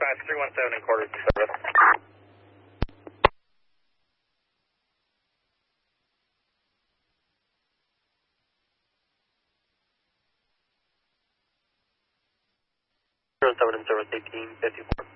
dispatch 317 in quarters in service. Seven in service 1854.